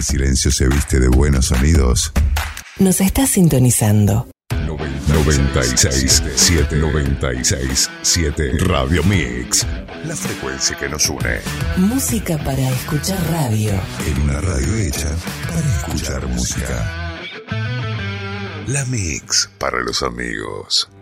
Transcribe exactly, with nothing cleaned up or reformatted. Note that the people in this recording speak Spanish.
el silencio se viste de buenos sonidos. Nos está sintonizando. noventa y seis siete noventa y seis siete Radio Mix. La frecuencia que nos une. Música para escuchar radio. En una radio hecha para escuchar música. La Mix para los amigos.